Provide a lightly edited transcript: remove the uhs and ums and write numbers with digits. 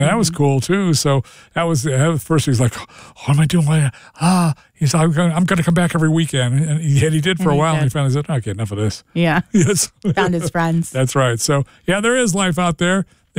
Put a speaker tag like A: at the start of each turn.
A: And that was cool too. So that was the first. He's like, "What am I doing? He's like, I'm going to come back every weekend." And he did for a while. And he finally said, "Okay, enough of this."
B: Yeah.
A: Yes.
B: Found his friends.
A: That's right. So yeah, there is life out there.